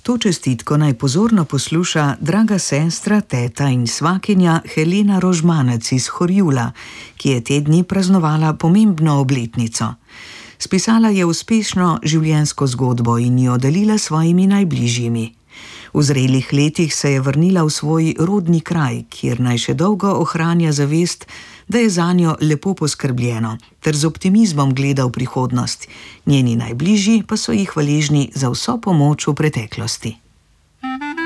To čestitko naj pozorno posluša draga sestra, teta in svakinja Helena Rožmanec iz Horjula, ki je te dni praznovala pomembno obletnico. Spisala je uspešno življenjsko zgodbo in jo delila s svojimi najbližjimi. V zrelih letih se je vrnila v svoj rodni kraj, kjer naj še dolgo ohranja zavest, da je zanjo lepo poskrbljeno, ter z optimizmom gleda v prihodnost. Njeni najbližji pa so ji hvaležni za vso pomoč v preteklosti.